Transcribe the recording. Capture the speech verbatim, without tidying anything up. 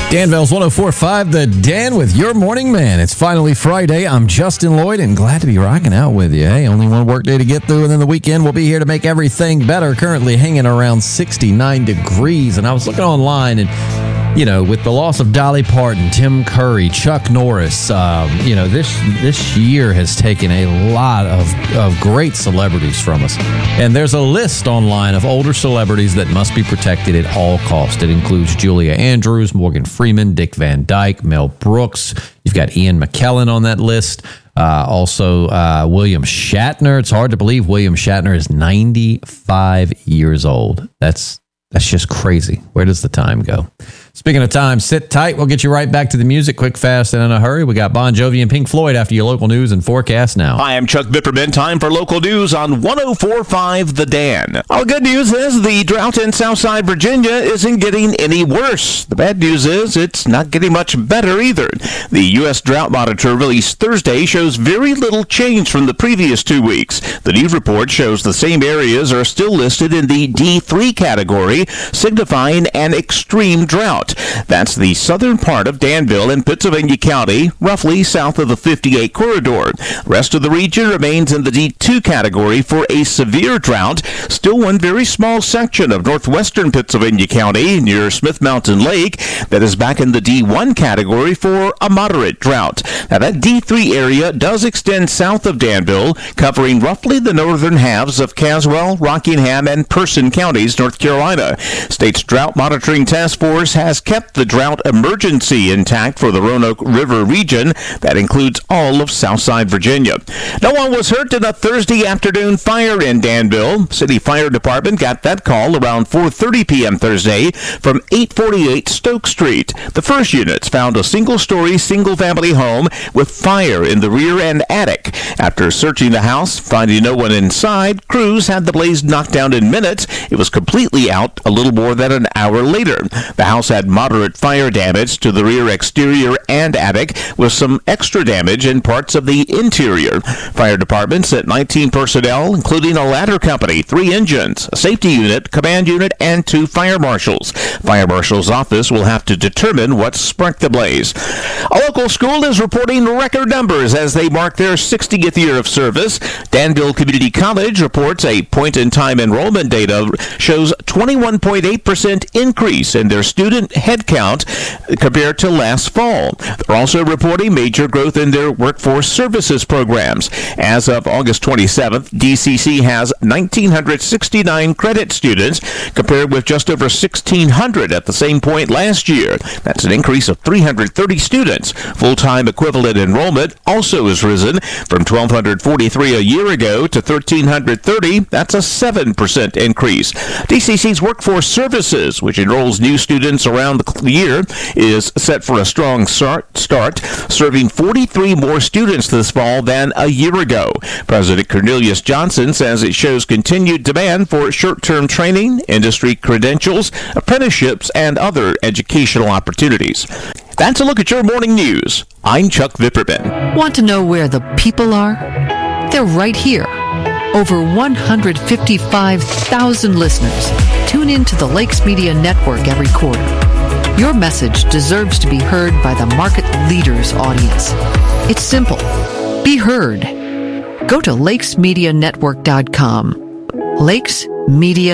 Danville's one oh four point five, The Dan with your morning man. It's finally Friday. I'm Justin Lloyd and glad to be rocking out with you. Hey, only one work day to get through and then the weekend. We'll be here to make everything better. Currently hanging around sixty-nine degrees. And I was looking online and, you know, with the loss of Dolly Parton, Tim Curry, Chuck Norris, um, you know, this this year has taken a lot of, of great celebrities from us. And there's a list online of older celebrities that must be protected at all costs. It includes Julia Andrews, Morgan Freeman, Dick Van Dyke, Mel Brooks. You've got Ian McKellen on that list. Uh, also, uh, William Shatner. It's hard to believe William Shatner is ninety-five years old. That's That's just crazy. Where does the time go? Speaking of time, sit tight. We'll get you right back to the music quick, fast, and in a hurry. We got Bon Jovi and Pink Floyd after your local news and forecast now. Hi, I'm Chuck Bipperman. Time for local news on one oh four point five The Dan. All good news is the drought in Southside Virginia isn't getting any worse. The bad news is it's not getting much better either. The U S Drought Monitor released Thursday shows very little change from the previous two weeks. The new report shows the same areas are still listed in the D three category, signifying an extreme drought. That's the southern part of Danville in Pittsylvania County, roughly south of the fifty-eight corridor. The rest of the region remains in the D two category for a severe drought. Still one very small section of northwestern Pittsylvania County near Smith Mountain Lake that is back in the D one category for a moderate drought. Now that D three area does extend south of Danville, covering roughly the northern halves of Caswell, Rockingham, and Person counties, North Carolina. State's Drought Monitoring Task Force has kept the drought emergency intact for the Roanoke River region. That includes all of Southside Virginia. No one was hurt in a Thursday afternoon fire in Danville. City Fire Department got that call around four thirty p.m. Thursday from eight forty-eight Stoke Street. The first units found a single-story, single-family home with fire in the rear and attic. After searching the house, finding no one inside, crews had the blaze knocked down in minutes. It was completely out a little more than an hour later. The house had moderate fire damage to the rear exterior and attic, with some extra damage in parts of the interior. Fire department sent nineteen personnel, including a ladder company, three engines, a safety unit, command unit, and two fire marshals. Fire marshal's office will have to determine what sparked the blaze. A local school is reporting record numbers as they mark their sixtieth year of service. Danville Community College reports a point-in-time enrollment data shows twenty-one point eight percent increase in their student headcount compared to last fall. They're also reporting major growth in their workforce services programs. As of August twenty-seventh, D C C has one thousand nine hundred sixty-nine credit students, compared with just over sixteen hundred at the same point last year. That's an increase of three hundred thirty students. Full-time equivalent enrollment also has risen from one thousand two hundred forty-three a year ago to one thousand three hundred thirty. That's a seven percent increase. D C C's Workforce Services, which enrolls new students around the year, is set for a strong start, start, serving forty-three more students this fall than a year ago. President Cornelius Johnson says it shows continued demand for short-term training, industry credentials, apprenticeships, and other educational opportunities. That's a look at your morning news. I'm Chuck Vipperman. Want to know where the people are? They're right here. Over one hundred fifty-five thousand listeners tune in to the Lakes Media Network every quarter. Your message deserves to be heard by the market leader's audience. It's simple. Be heard. Go to lakes media network dot com. Lakes Media